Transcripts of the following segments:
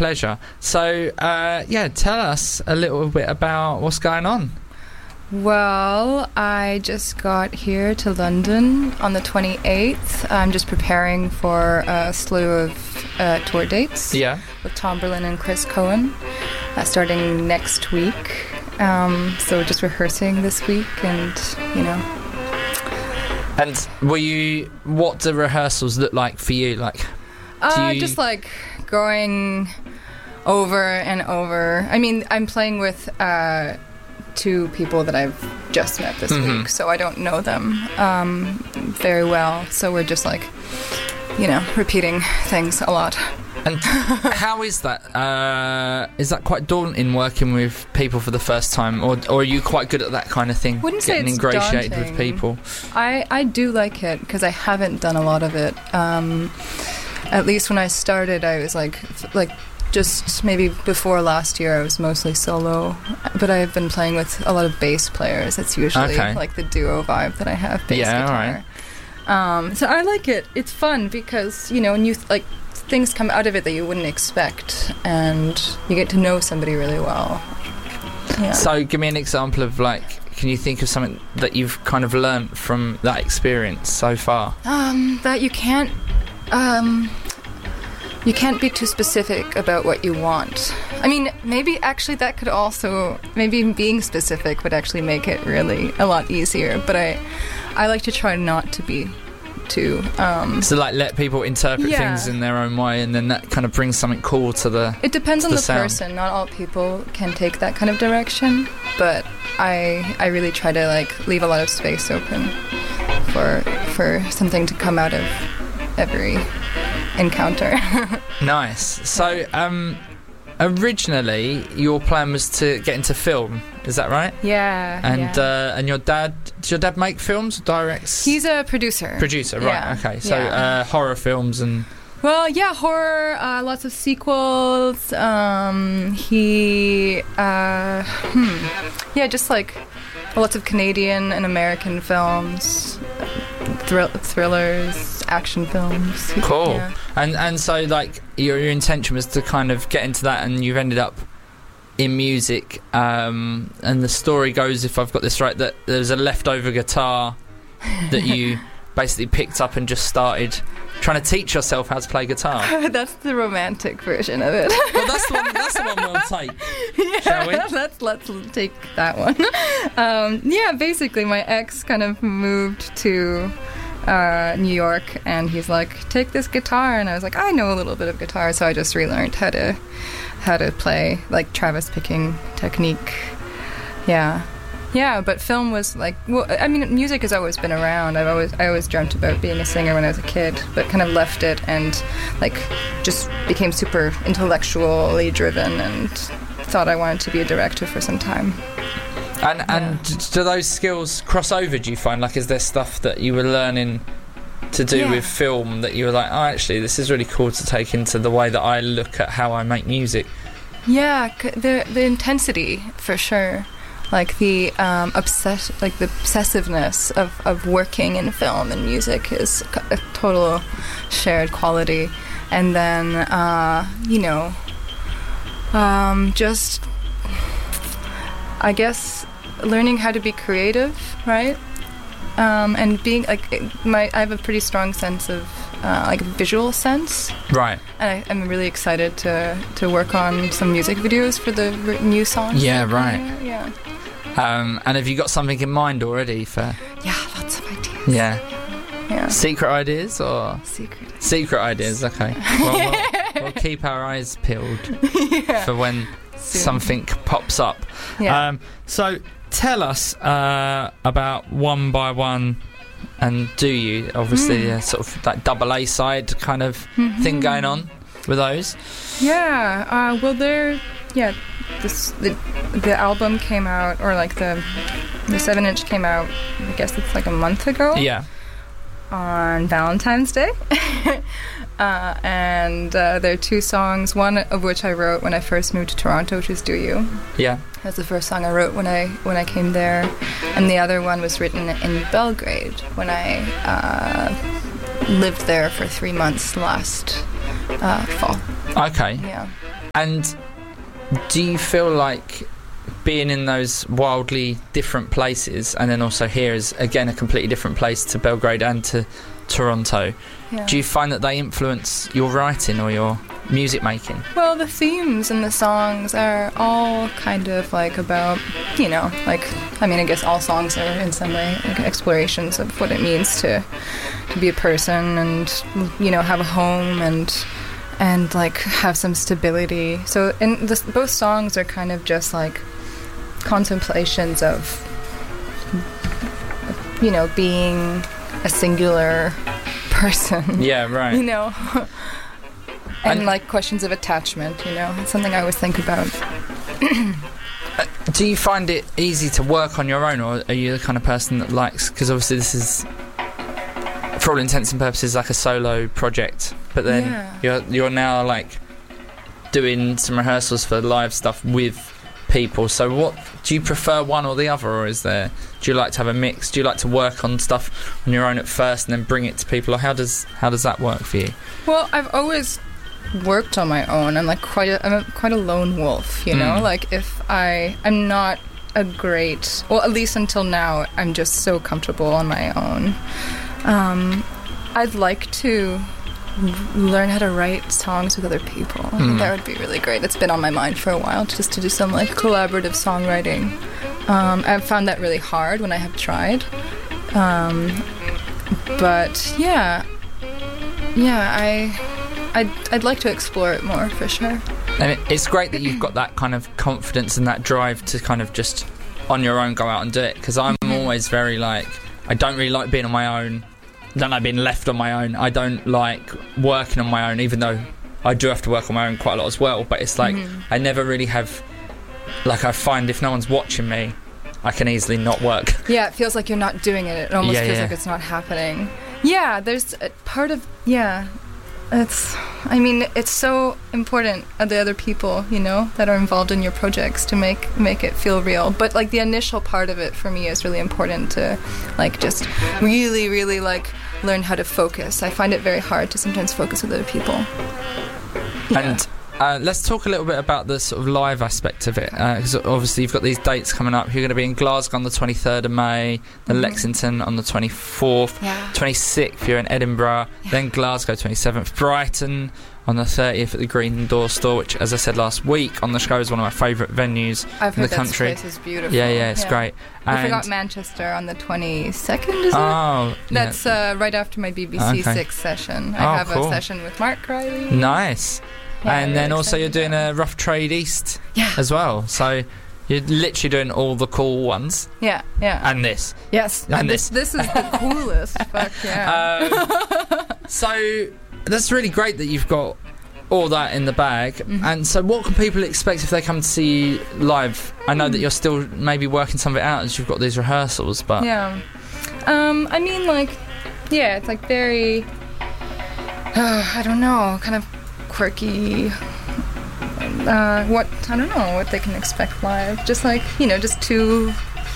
pleasure. So, tell us a little bit about what's going on. Well, I just got here to London on the 28th. I'm just preparing for a slew of tour dates with Tom Berlin and Chris Cohen, starting next week. So just rehearsing this week and, And what do rehearsals look like for you? Just like going over and over. I mean, I'm playing with two people that I've just met this week, so I don't know them very well. So we're just like, repeating things a lot. And how is that? Is that quite daunting working with people for the first time, or are you quite good at that kind of thing? Wouldn't say it's ingratiated daunting with people. I do like it because I haven't done a lot of it. At least when I started, I was like just maybe before last year, I was mostly solo, but I've been playing with a lot of bass players. It's usually like the duo vibe that I have, bass guitar. Right. So I like it. It's fun because, when you things come out of it that you wouldn't expect, and you get to know somebody really well. Yeah. So give me an example of can you think of something that you've kind of learnt from that experience so far? That you can't be too specific about what you want. I mean, maybe actually that could also, maybe being specific would actually make it really a lot easier, but I like to try not to be too... So let people interpret things in their own way, and then that kind of brings something cool to the... It depends on the sound. person. Not all people can take that kind of direction, but I really try to leave a lot of space open for something to come out of every encounter. Nice. So originally your plan was to get into film, is that right? Yeah. And your dad, does your dad make films or directs? He's a producer, right. Yeah. Okay. So horror films and horror, lots of sequels. He just lots of Canadian and American films, thrillers, action films. Cool. Yeah. And so your intention was to kind of get into that, and you've ended up in music, and the story goes, if I've got this right, that there's a leftover guitar that you basically picked up and just started trying to teach yourself how to play guitar. That's the romantic version of it. Well, that's the one we'll take. Yeah, shall we? Let's take that one. Basically my ex kind of moved to New York, and he's like, take this guitar, and I was like, I know a little bit of guitar, so I just relearned how to play Travis picking technique. Yeah, but film was music has always been around. I always dreamt about being a singer when I was a kid, but kind of left it and just became super intellectually driven and thought I wanted to be a director for some time. And do those skills cross over, do you find? Is there stuff that you were learning to do with film that you were like, oh, actually, this is really cool to take into the way that I look at how I make music? Yeah, the intensity, for sure. The obsessiveness of working in film and music is a total shared quality. And then, just, I guess, learning how to be creative, right? And being I have a pretty strong sense of visual sense, right? And I'm really excited to work on some music videos for the new songs. Yeah, right. Yeah. And have you got something in mind already for? Yeah, lots of ideas. Yeah. Yeah. Secret ideas or? Secret ideas. Okay. Well, we'll keep our eyes peeled for when something pops up. Yeah. So tell us about One by One and Do You? Obviously, sort of double A side kind of thing going on with those. Yeah. The album came out, or the 7-inch came out, I guess it's a month ago. Yeah. On Valentine's Day. And there are two songs, one of which I wrote when I first moved to Toronto, which is Do You. Yeah. That's the first song I wrote when I came there. And the other one was written in Belgrade when I lived there for 3 months last fall. Okay. Yeah. And do you feel like being in those wildly different places, and then also here is again a completely different place to Belgrade and to Toronto, do you find that they influence your writing or your music making? Well, the themes and the songs are all kind of like about, you know, like, I mean, I guess all songs are in some way like explorations of what it means to be a person and, you know, have a home and like have some stability. So both songs are kind of just like contemplations of, you know, being a singular person. Yeah, right. You know, and like questions of attachment, you know, it's something I always think about. Do you find it easy to work on your own, or are you the kind of person that likes, because obviously this is, for all intents and purposes, like a solo project, but then you're now like doing some rehearsals for live stuff with people, so what do you prefer, one or the other, or do you like to have a mix? Do you like to work on stuff on your own at first and then bring it to people, or how does that work for you? Well, I've always worked on my own. I'm quite a lone wolf, you know. Like if I'm not a great, well, at least until now, I'm just so comfortable on my own. I'd like to learn how to write songs with other people. I think that would be really great. It's been on my mind for a while, just to do some like collaborative songwriting. I've found that really hard when I have tried. But I'd like to explore it more, for sure. And it's great that you've got that kind of confidence and that drive to kind of just on your own go out and do it, because I'm always very like, I don't really like being on my own. I don't like being left on my own. I don't like working on my own, even though I do have to work on my own quite a lot as well. But it's like I never really have, like, I find if no one's watching me, I can easily not work. Yeah, it feels like you're not doing it. It almost feels like it's not happening. Yeah, there's a part of, it's so important, the other people, you know, that are involved in your projects to make it feel real. But like the initial part of it for me is really important to like just really, really like learn how to focus. I find it very hard to sometimes focus with other people. Yeah. And let's talk a little bit about the sort of live aspect of it, because obviously you've got these dates coming up. You're going to be in Glasgow on the 23rd of May, then Lexington on the 24th, 26th you're in Edinburgh, then Glasgow 27th, Brighton on the 30th at the Green Door Store, which, as I said last week on the show, is one of my favourite venues in the country. I've heard that place is beautiful. Yeah, it's great. I forgot Manchester on the 22nd, is it? Oh, that's right after my BBC Six session. I have a session with Mark Riley. Nice. Yeah, and then also you're doing a Rough Trade East as well. So you're literally doing all the cool ones. Yeah. And this. Yes. And this is the coolest. Fuck yeah. So that's really great that you've got all that in the bag. And so what can people expect if they come to see you live? I know that you're still maybe working some of it out as you've got these rehearsals, but... Yeah. I mean, like, it's like very... I don't know, kind of quirky, I don't know what they can expect live. Just like, you know, just two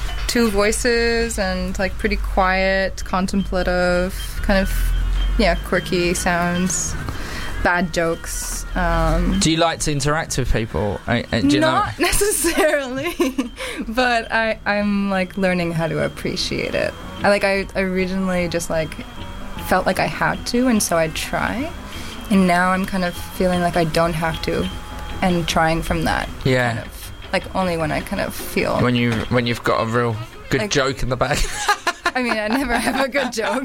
voices and like pretty quiet, contemplative, kind of, quirky sounds, bad jokes. Do you like to interact with people? Not necessarily, but I'm like learning how to appreciate it. I originally just like felt like I had to, and so I'd try. And now I'm kind of feeling like I don't have to, and trying from that. Yeah. Kind of, like only when I kind of feel... When you've got a real good joke in the bag. I mean, I never have a good joke.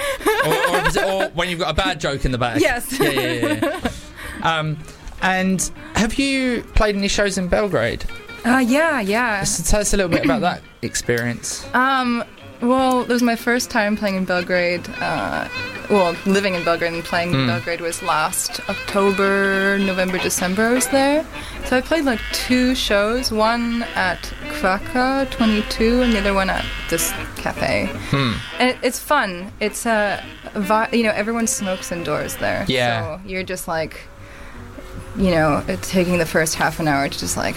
or when you've got a bad joke in the bag. Yes. Yeah. And have you played any shows in Belgrade? Yeah. So tell us a little bit about that experience. Well, it was my first time playing in Belgrade. Living in Belgrade and playing in Belgrade was last October, November, December I was there. So I played like 2 shows, one at Kraka 22 and the other one at this cafe. And it's fun. It's everyone smokes indoors there. Yeah. So you're just like, it's taking the first half an hour to just like,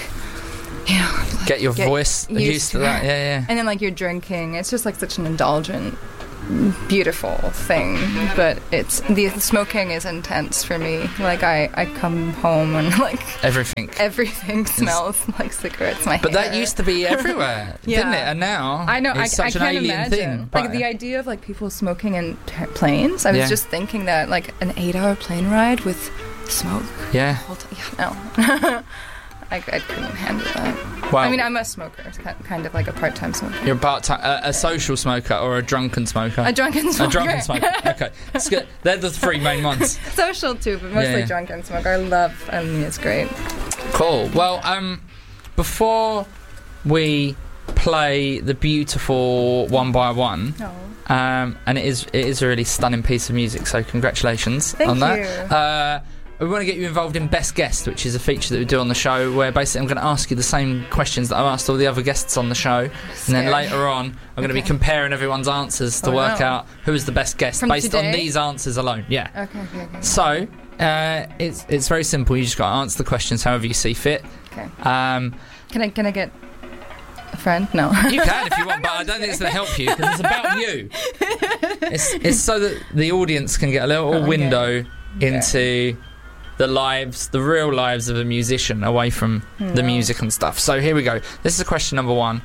get your voice used to that. Yeah. And then like you're drinking. It's just like such an indulgent beautiful thing, but the smoking is intense for me. Like I come home and like everything smells like cigarettes. My but hair. that used to be everywhere, didn't it? And now I know it's such I an can't alien imagine. thing. Like the idea of like people smoking in planes. I was just thinking that like an 8-hour plane ride with smoke. Yeah. The whole no. I couldn't handle that. Well, I mean, I'm a smoker, kind of like a part-time smoker. You're a part-time, a social smoker or a drunken smoker? A drunken smoker. A drunken smoker. Okay, it's good. They're the three main ones. Social too, but mostly drunken smoker. I mean, it's great. Cool. Well, before we play the beautiful One by One, and it is a really stunning piece of music. So congratulations on that. We want to get you involved in Best Guest, which is a feature that we do on the show, where basically I'm going to ask you the same questions that I've asked all the other guests on the show, and then later on I'm going to be comparing everyone's answers to work out who is the best guest based on these answers alone. Yeah. Okay. So it's very simple. You just got to answer the questions however you see fit. Okay. Can I get a friend? No. You can if you want, but I don't think it's going to help you because it's about you. It's so that the audience can get a little window into the real lives of a musician away from the music and stuff. So here we go. This is question number 1.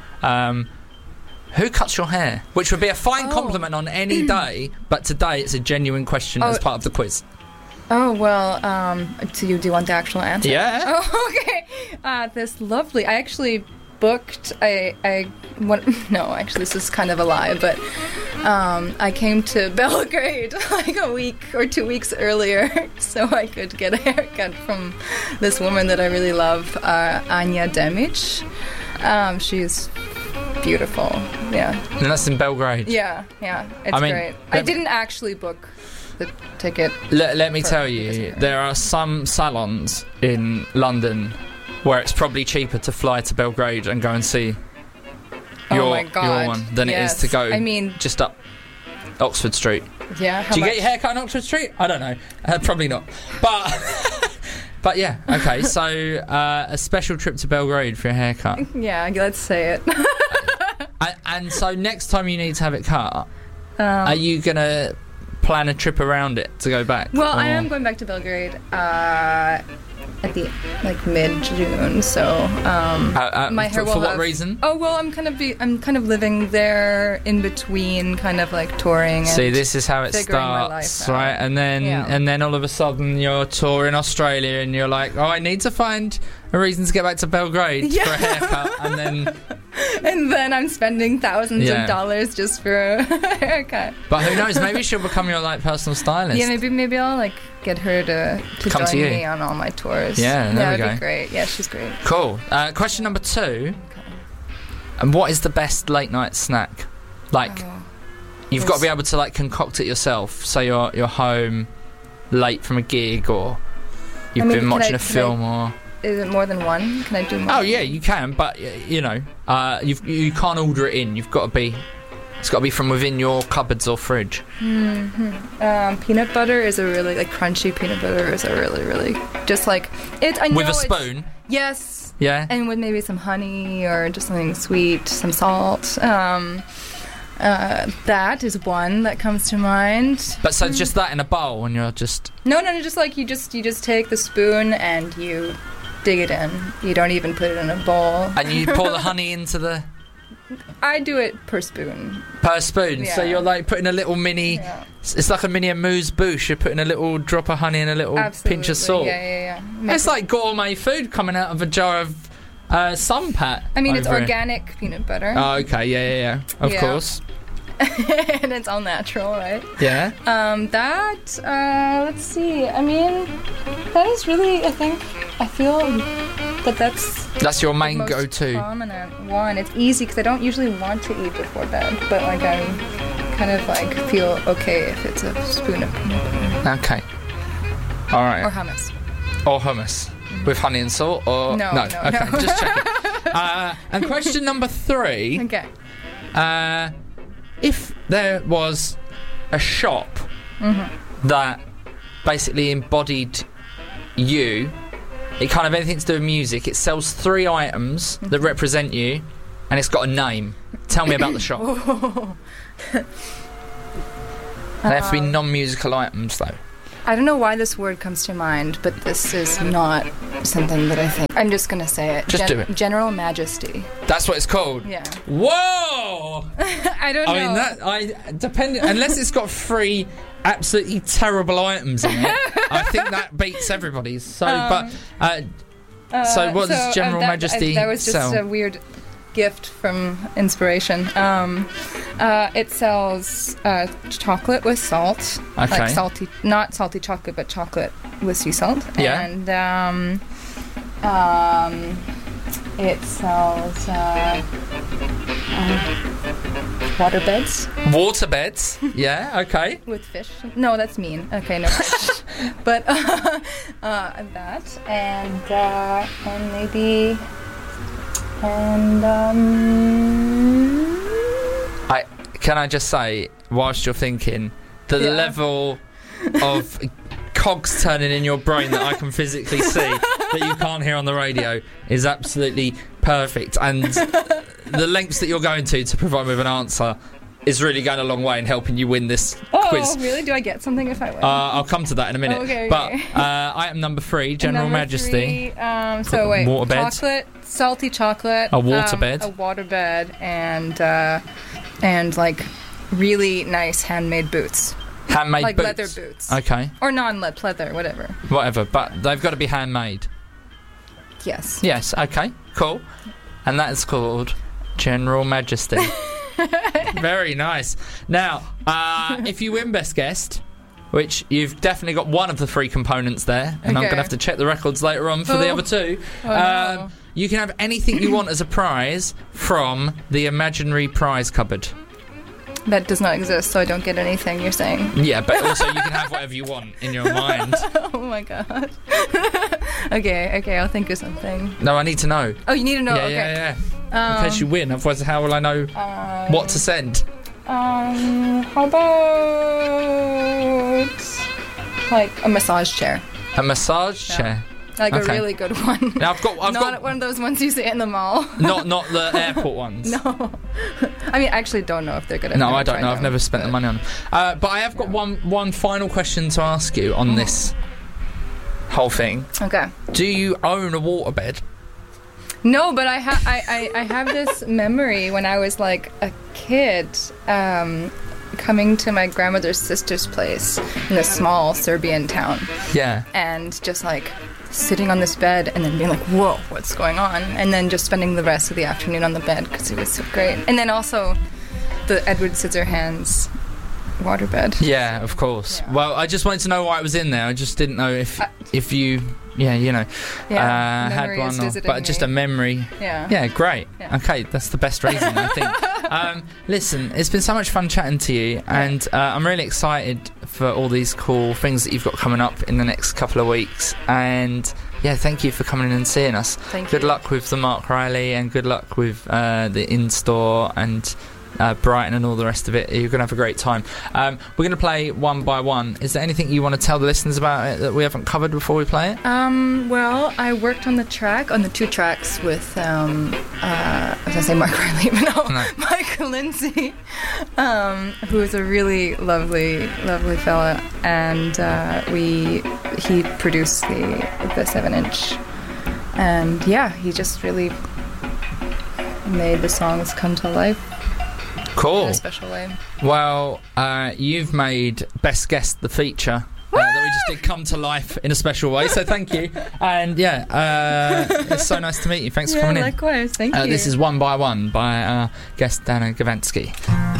Who cuts your hair? Which would be a fine compliment on any day, but today it's a genuine question as part of the quiz. Oh, well, do you want the actual answer? Yeah. Oh, okay. This lovely... I actually booked... No, actually, this is kind of a lie, but I came to Belgrade like a week or 2 weeks earlier so I could get a haircut from this woman that I really love, Anja Demic. She's beautiful, yeah. And that's in Belgrade? Yeah, it's great. I didn't actually book the ticket. Let me tell you, there are some salons in London where it's probably cheaper to fly to Belgrade and go and see your one than it is to go just up Oxford Street. Yeah. Do you get your hair cut on Oxford Street? I don't know. Probably not. But yeah, okay. So a special trip to Belgrade for your haircut. Yeah, let's say it. and so next time you need to have it cut, are you gonna plan a trip around it to go back? Well, I am going back to Belgrade at the mid-June, so my hair will for what reason? Oh well, I'm kind of living there in between, kind of like touring. See, this is how it starts, right? And then all of a sudden you're touring Australia, and you're like, oh, I need to find a reason to get back to Belgrade for a haircut, and then I'm spending thousands of dollars just for a haircut. But who knows? Maybe she'll become your personal stylist. Yeah, maybe I'll get her to join me on all my tours. Yeah, there we go. That'd be great. Yeah, she's great. Cool. Question number 2. Okay. And what is the best late night snack? You've got to be able to concoct it yourself. So you're home late from a gig, or you've been watching a film, or. Is it more than one? Can I do more? Oh yeah, you can, but you can't order it in. It's got to be from within your cupboards or fridge. Peanut butter is a really crunchy peanut butter is a really just it. I know with a spoon. Yes. Yeah. And with maybe some honey or just something sweet, some salt. That is one that comes to mind. But so it's just that in a bowl, and you're just no, just you just take the spoon and you dig it in. You don't even put it in a bowl. And you pour the honey into the... I do it per spoon. Per spoon? Yeah. So you're putting a little mini... Yeah. It's like a mini amuse-bouche. You're putting a little drop of honey and a little pinch of salt. Yeah. It's like gourmet food coming out of a jar of Sunpat. I mean, it's organic peanut butter. Oh, okay. Yeah. Of course. And it's all natural, right? Yeah. Let's see. I mean, that is really, I feel that that's your main most go-to. Prominent one. It's easy because I don't usually want to eat before bed, but I'm kind of feel okay if it's a spoon of peanut butter. Okay. All right. Or hummus. Mm-hmm. With honey and salt, or no. Okay, just checking. And question number 3. Okay. If there was a shop that basically embodied you, it kind of anything to do with music, it sells 3 items that represent you, and it's got a name. Tell me about the shop. They have to be non-musical items, though. I don't know why this word comes to mind, but this is not something that I think. I'm just going to say it. Just do it. General Majesty. That's what it's called? Yeah. Whoa! I don't know. I mean, unless it's got 3 absolutely terrible items in it, I think that beats everybody's. So, so what does General Majesty that was just sell? a weird gift from inspiration. It sells chocolate with salt, Okay. like salty, not salty chocolate, but chocolate with sea salt. Yeah. And it sells waterbeds. Waterbeds? Yeah, okay. With fish? No, that's mean. Okay, no fish. But that and maybe Can I just say, whilst you're thinking, the level of cogs turning in your brain that I can physically see that you can't hear on the radio is absolutely perfect, and the lengths that you're going to provide me with an answer is really going a long way in helping you win this quiz. Oh, really? Do I get something if I win? I'll come to that in a minute. Okay. But item number 3, General Majesty. So wait, Waterbed. chocolate, salty chocolate, A waterbed. a waterbed, and like really nice handmade boots, Handmade like boots. leather boots, Okay, or leather, whatever. whatever. But they've got to be handmade. Yes. Yes, okay, cool. And that is called General Majesty. Very nice. Now, if you win Best Guest, which you've definitely got one of the 3 components there, and I'm going to have to check the records later on for the other 2, no. you can have anything you want as a prize from the imaginary prize cupboard. That does not exist, so I don't get anything. You're saying? Yeah, but also you can have whatever you want in your mind. Oh my god. Okay, I'll think of something. No, I need to know. Oh, you need to know. Yeah, okay. yeah. In case you win, otherwise how will I know what to send? How about like a massage chair? A massage chair. Like Okay. a really good one. Now I've got Not one of those ones you see in the mall. not the airport ones. No. I mean, I actually don't know if they're good. No, I don't know. I've never spent the money on them. But I have got one final question to ask you on this whole thing. Okay. Do you own a waterbed? No, but I have this memory when I was like a kid, coming to my grandmother's sister's place in a small Serbian town, Yeah. and just like sitting on this bed and then being like, whoa, what's going on? And then just spending the rest of the afternoon on the bed because it was so great. And then also the Edward Scissorhands waterbed. Yeah, of course. Yeah. Well, I just wanted to know why it was in there. I just didn't know if you, had memory one, is or, visiting but just me. a memory. Yeah. Yeah, great. Yeah. Okay, that's the best reason, I think. Listen, it's been so much fun chatting to you, and I'm really excited for all these cool things that you've got coming up in the next couple of weeks. And yeah, thank you for coming in and seeing us. Good luck with the Mark Riley, and good luck with the in-store and Brighton and all the rest of it. You're going to have a great time. We're going to play one by one. Is there anything you want to tell the listeners about it that we haven't covered before we play it? Well, I worked on the 2 tracks with, I was going to say Mark Riley, but no. Mike Lindsay, who is a really lovely, lovely fella, and he produced the 7-inch, and yeah, he just really made the songs come to life. Cool. In a special way. Well, you've made Best Guest the feature that we just did come to life in a special way, so thank you. And it's so nice to meet you. Thanks for coming in. Likewise, thank you. This is One by One by our guest Dana Gavansky.